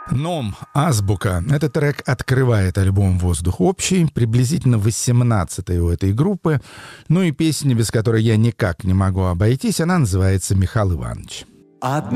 Ном, «Азбука». Этот трек открывает альбом «Воздух общий», приблизительно 18-й у этой группы. Ну и песня, без которой я никак не могу обойтись, она называется «Михаил Иванович».